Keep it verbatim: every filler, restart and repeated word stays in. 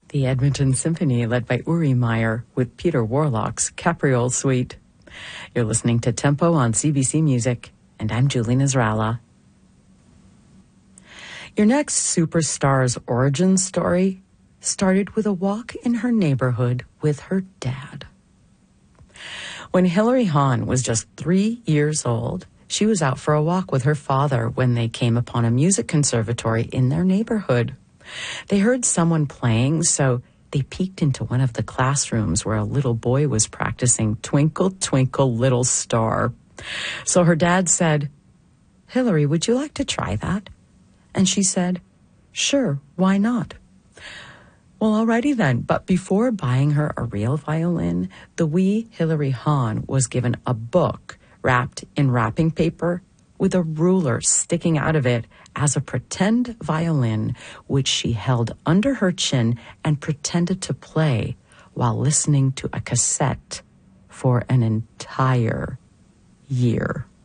The Edmonton Symphony, led by Uri Meyer, with Peter Warlock's Capriole Suite. You're listening to Tempo on C B C Music, and I'm Julie Nazralla. Your next superstar's origin story started with a walk in her neighborhood with her dad. When Hilary Hahn was just three years old, she was out for a walk with her father when they came upon a music conservatory in their neighborhood. They heard someone playing, so they peeked into one of the classrooms where a little boy was practicing Twinkle, Twinkle, Little Star. So her dad said, "Hilary, would you like to try that?" And she said, "Sure, why not?" Well, alrighty then. But before buying her a real violin, the wee Hilary Hahn was given a book wrapped in wrapping paper with a ruler sticking out of it as a pretend violin, which she held under her chin and pretended to play while listening to a cassette for an entire year.